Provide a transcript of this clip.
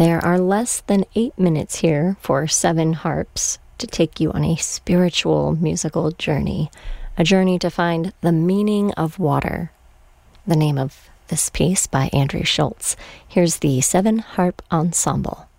There are less than 8 minutes here for 7 harps to take you on a spiritual musical journey, a journey to find the meaning of water. The name of this piece by Andrew Schultz. Here's the 7 Harp Ensemble.